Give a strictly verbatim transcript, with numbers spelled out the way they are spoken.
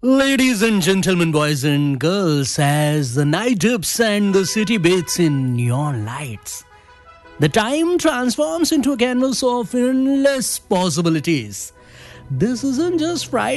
Ladies and gentlemen, boys and girls, as the night dips and the city bathes in neon lights, the time transforms into a canvas of endless possibilities. This isn't just Friday.